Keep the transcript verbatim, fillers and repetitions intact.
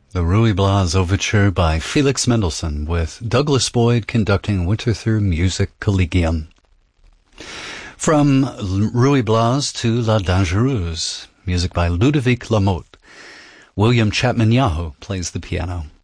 The Ruy Blas Overture by Felix Mendelssohn, with Douglas Boyd conducting Winterthur Music Collegium. From Ruy Blas to La Dangereuse, music by Ludovic Lamotte. William Chapman Yahoo plays the piano.